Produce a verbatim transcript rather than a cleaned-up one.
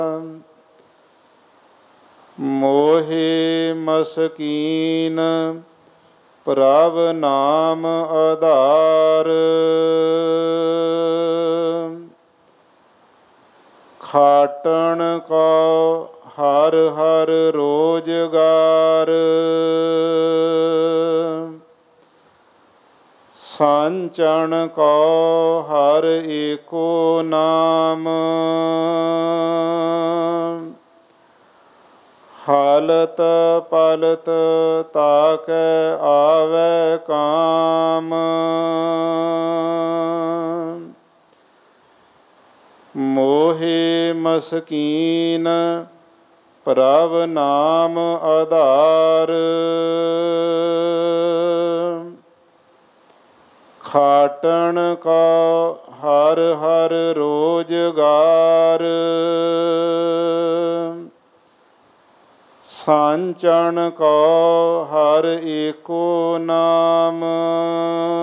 ਮੋਹਿ ਮਸਕੀਨ ਪ੍ਰਭ ਨਾਮ ਆਧਾਰ। ਖਾਟਣ ਕੋ ਹਰ ਹਰ ਰੋਜਗਾਰ। ਸਾਂਚਣ ਕੋ ਹਰ ਏਕੋ ਨਾਮ। ਹਾਲਤ ਪਲਤ ਤਾਕੈ ਆਵੈ ਕਾਮ। ਮੋਹਿ ਮਸਕੀਨ ਪ੍ਰਭ ਨਾਮ ਆਧਾਰ। ਖਾਟਣ ਕੋ ਹਰ ਹਰ ਰੋਜਗਾਰ। ਸਾਂਚਣ ਕੋ ਹਰ ਏਕੋ ਨਾਮ।